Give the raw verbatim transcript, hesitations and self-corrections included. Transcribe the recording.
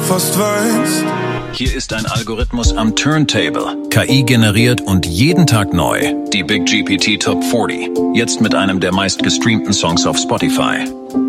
fast weinst. Hier ist ein Algorithmus am Turntable, K I generiert und jeden Tag neu. Die Big G P T Top vierzig, jetzt mit einem der meistgestreamten Songs auf Spotify.